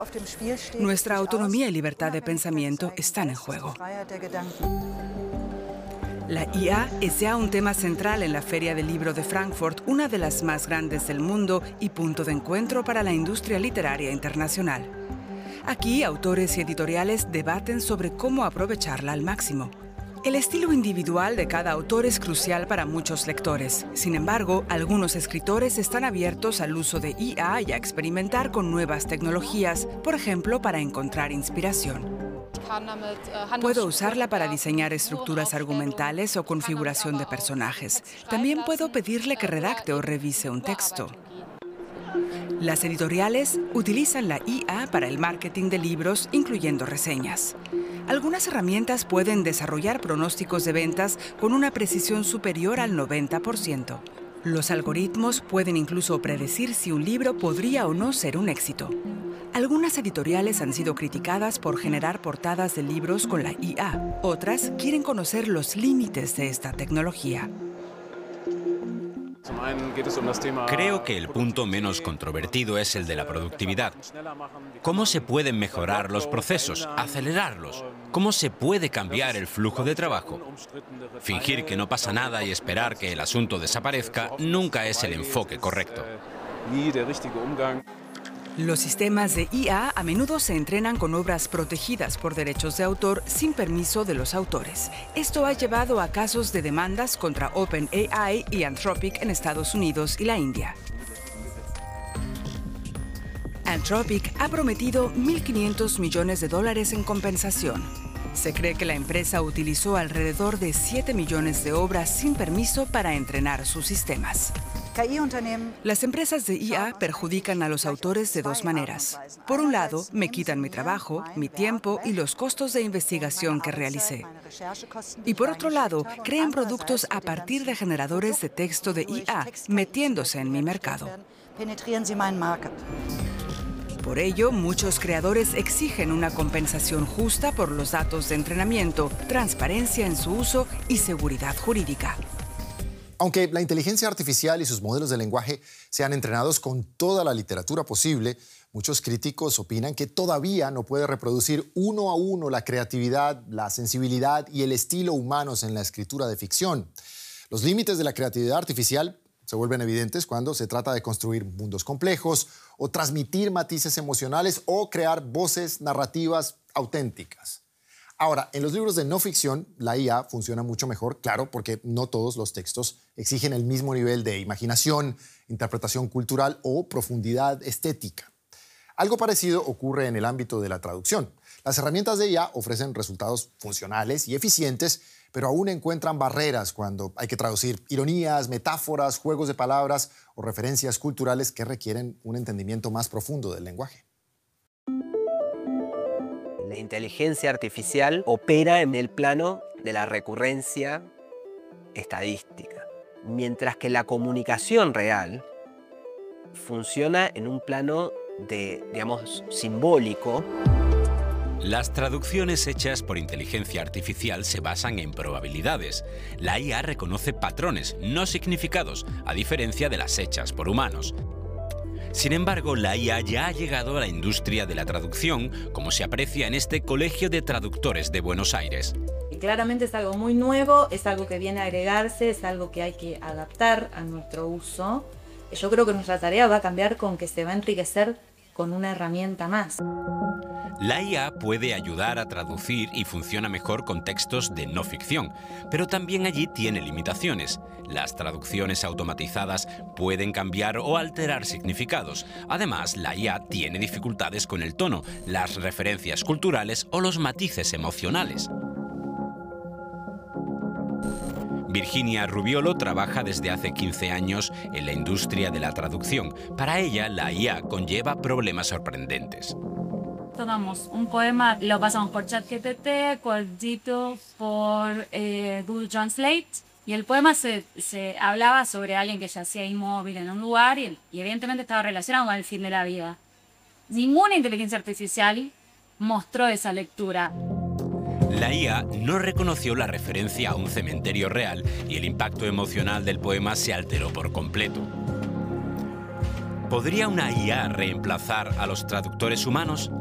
Nuestra autonomía y libertad de pensamiento están en juego. La IA es ya un tema central en la Feria del Libro de Frankfurt, una de las más grandes del mundo y punto de encuentro para la industria literaria internacional. Aquí, autores y editoriales debaten sobre cómo aprovecharla al máximo. El estilo individual de cada autor es crucial para muchos lectores. Sin embargo, algunos escritores están abiertos al uso de IA y a experimentar con nuevas tecnologías, por ejemplo, para encontrar inspiración. Puedo usarla para diseñar estructuras argumentales o configuración de personajes. También puedo pedirle que redacte o revise un texto. Las editoriales utilizan la IA para el marketing de libros, incluyendo reseñas. Algunas herramientas pueden desarrollar pronósticos de ventas con una precisión superior al 90%. Los algoritmos pueden incluso predecir si un libro podría o no ser un éxito. Algunas editoriales han sido criticadas por generar portadas de libros con la IA. Otras quieren conocer los límites de esta tecnología. Creo que el punto menos controvertido es el de la productividad. ¿Cómo se pueden mejorar los procesos, acelerarlos? ¿Cómo se puede cambiar el flujo de trabajo? Fingir que no pasa nada y esperar que el asunto desaparezca nunca es el enfoque correcto. Los sistemas de IA a menudo se entrenan con obras protegidas por derechos de autor sin permiso de los autores. Esto ha llevado a casos de demandas contra OpenAI y Anthropic en Estados Unidos y la India. Anthropic ha prometido $1.500 millones en compensación. Se cree que la empresa utilizó alrededor de 7 millones de obras sin permiso para entrenar sus sistemas. Las empresas de IA perjudican a los autores de dos maneras. Por un lado, me quitan mi trabajo, mi tiempo y los costos de investigación que realicé. Y por otro lado, crean productos a partir de generadores de texto de IA, metiéndose en mi mercado. Por ello, muchos creadores exigen una compensación justa por los datos de entrenamiento, transparencia en su uso y seguridad jurídica. Aunque la inteligencia artificial y sus modelos de lenguaje sean entrenados con toda la literatura posible, muchos críticos opinan que todavía no puede reproducir uno a uno la creatividad, la sensibilidad y el estilo humanos en la escritura de ficción. Los límites de la creatividad artificial se vuelven evidentes cuando se trata de construir mundos complejos o transmitir matices emocionales o crear voces narrativas auténticas. Ahora, en los libros de no ficción, la IA funciona mucho mejor, claro, porque no todos los textos exigen el mismo nivel de imaginación, interpretación cultural o profundidad estética. Algo parecido ocurre en el ámbito de la traducción. Las herramientas de IA ofrecen resultados funcionales y eficientes, pero aún encuentran barreras cuando hay que traducir ironías, metáforas, juegos de palabras o referencias culturales que requieren un entendimiento más profundo del lenguaje. La inteligencia artificial opera en el plano de la recurrencia estadística, mientras que la comunicación real funciona en un plano de, digamos, simbólico. Las traducciones hechas por inteligencia artificial se basan en probabilidades. La IA reconoce patrones, no significados, a diferencia de las hechas por humanos. Sin embargo, la IA ya ha llegado a la industria de la traducción, como se aprecia en este Colegio de Traductores de Buenos Aires. Claramente es algo muy nuevo, es algo que viene a agregarse, es algo que hay que adaptar a nuestro uso. Yo creo que nuestra tarea va a cambiar con que se va a enriquecer con una herramienta más. La IA puede ayudar a traducir y funciona mejor con textos de no ficción, pero también allí tiene limitaciones. Las traducciones automatizadas pueden cambiar o alterar significados. Además, la IA tiene dificultades con el tono, las referencias culturales o los matices emocionales. Virginia Rubiolo trabaja desde hace 15 años en la industria de la traducción. Para ella, la IA conlleva problemas sorprendentes. Tomamos un poema, lo pasamos por ChatGPT, coordito por Google Translate, y el poema se hablaba sobre alguien que yacía inmóvil en un lugar y evidentemente estaba relacionado con el fin de la vida. Ninguna inteligencia artificial mostró esa lectura. La IA no reconoció la referencia a un cementerio real y el impacto emocional del poema se alteró por completo. ¿Podría una IA reemplazar a los traductores humanos?